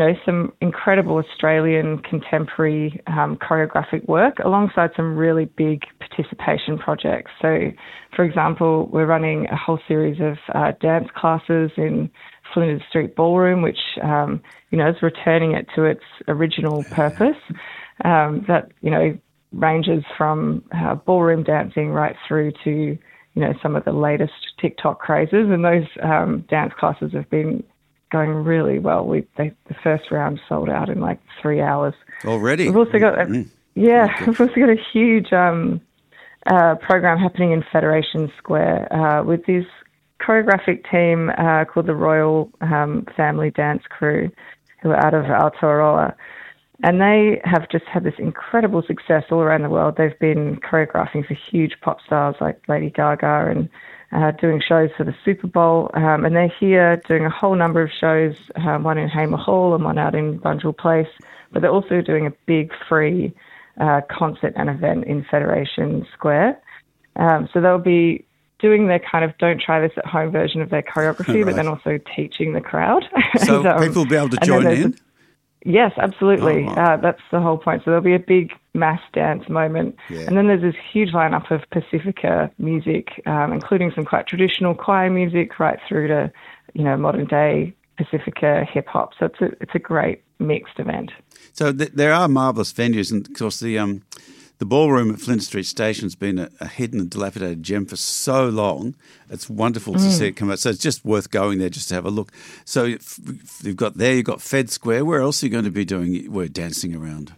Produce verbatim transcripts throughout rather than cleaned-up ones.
know, some incredible Australian contemporary um, choreographic work alongside some really big participation projects. So, for example, we're running a whole series of uh, dance classes in Flinders Street Ballroom, which, um, you know, is returning it to its original purpose. Um, that, you know, ranges from uh, ballroom dancing right through to, you know, some of the latest TikTok crazes. And those um, dance classes have been going really well. We they, the first round sold out in like three hours already. We've also got, a, mm. yeah, okay. we've also got a huge um, uh, program happening in Federation Square uh, with this choreographic team uh, called the Royal um, Family Dance Crew, who are out of Aotearoa. And they have just had this incredible success all around the world. They've been choreographing for huge pop stars like Lady Gaga and uh, doing shows for the Super Bowl. Um, and they're here doing a whole number of shows, um, one in Hamer Hall and one out in Bunjil Place. But they're also doing a big free uh, concert and event in Federation Square. Um, so they'll be doing their kind of don't try this at home version of their choreography, right. but then also teaching the crowd. So and, um, people will be able to join in? Yes, absolutely. Oh, uh, that's the whole point. So there'll be a big mass dance moment. Yeah. And then there's this huge lineup of Pacifica music, um, including some quite traditional choir music right through to, you know, modern day Pacifica hip hop. So it's a, it's a great mixed event. So th- there are marvellous venues, and of course the um, the ballroom at Flinders Street Station has been a, a hidden and dilapidated gem for so long. It's wonderful mm. to see it come out. So it's just worth going there just to have a look. So you've got there, you've got Fed Square. Where else are you going to be doing we're dancing around?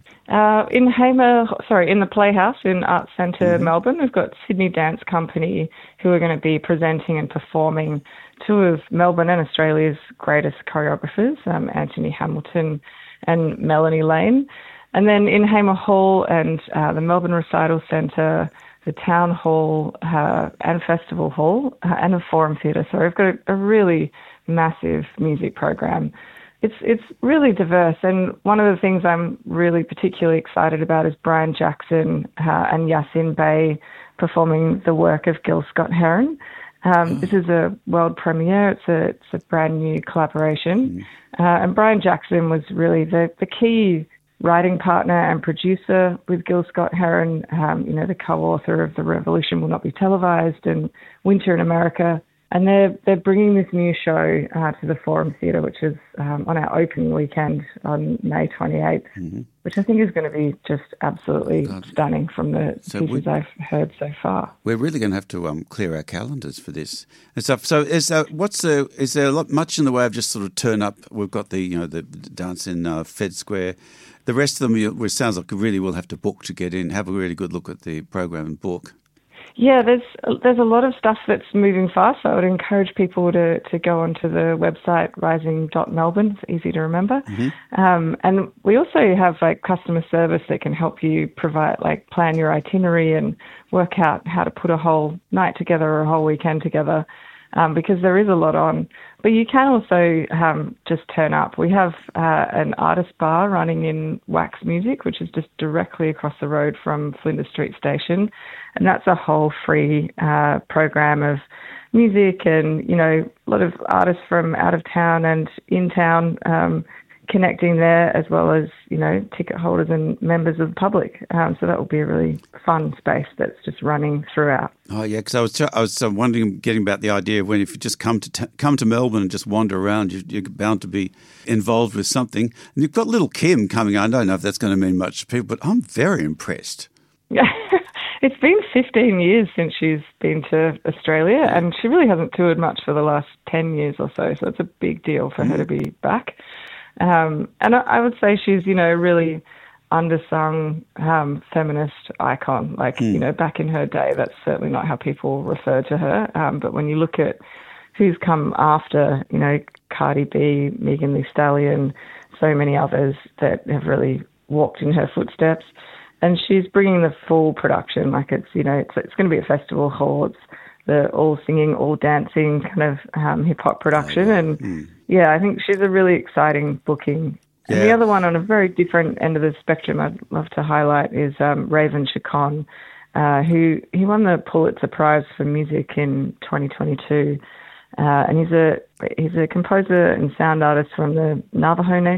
Uh, in Hamer, sorry, in the Playhouse in Arts Centre, mm-hmm. Melbourne, we've got Sydney Dance Company who are going to be presenting and performing two of Melbourne and Australia's greatest choreographers, um, Anthony Hamilton and Melanie Lane. And then in Hamer Hall and uh, the Melbourne Recital Centre, the Town Hall uh, and Festival Hall uh, and the Forum Theatre. So we've got a, a really massive music program. It's it's really diverse, and one of the things I'm really particularly excited about is Brian Jackson uh, and Yasin Bey performing the work of Gil Scott-Heron. Um, this is a world premiere. It's a it's a brand new collaboration, uh, and Brian Jackson was really the the key writing partner and producer with Gil Scott-Heron, um, you know, the co-author of The Revolution Will Not Be Televised and Winter in America. And they're they're bringing this new show uh, to the Forum Theatre, which is um, on our opening weekend on May twenty-eighth, mm-hmm. which I think is going to be just absolutely God. stunning from the so pieces I've heard so far. We're really going to have to um, clear our calendars for this and stuff. So, is there, what's the, is there a lot much in the way of just sort of turn up? We've got the you know the dance in uh, Fed Square. The rest of them, it sounds like you really will have to book to get in. Have a really good look at the program and book. Yeah, there's there's a lot of stuff that's moving fast. So I would encourage people to, to go onto the website rising dot melbourne. It's easy to remember. Mm-hmm. Um, and we also have like customer service that can help you provide like plan your itinerary and work out how to put a whole night together or a whole weekend together. Um, because there is a lot on. But you can also um, just turn up. We have uh, an artist bar running in Wax Music, which is just directly across the road from Flinders Street Station. And that's a whole free uh, program of music and, you know, a lot of artists from out of town and in town um, connecting there, as well as, you know, ticket holders and members of the public. Um, so that will be a really fun space that's just running throughout. Oh yeah, because I was I was wondering, getting about the idea of when if you just come to t- come to Melbourne and just wander around, you, you're bound to be involved with something. And you've got little Kim coming. I don't know if that's going to mean much to people, but I'm very impressed. Yeah. It's been fifteen years since she's been to Australia, and she really hasn't toured much for the last ten years or so. So it's a big deal for mm. her to be back. Um, and I, I would say she's, you know, really undersung um, feminist icon. Like, mm. you know, back in her day, that's certainly not how people refer to her. Um, but when you look at who's come after, you know, Cardi B, Megan Thee Stallion, so many others that have really walked in her footsteps. And she's bringing the full production. Like it's, you know, it's, it's going to be a festival hall. It's the all singing, all dancing kind of um, hip hop production. Oh, yeah. And mm. yeah, I think she's a really exciting booking. Yeah. And the other one on a very different end of the spectrum I'd love to highlight is um, Raven Chacon, uh, who he won the Pulitzer Prize for Music in twenty twenty-two. Uh, and he's a he's a composer and sound artist from the Navajo Nation.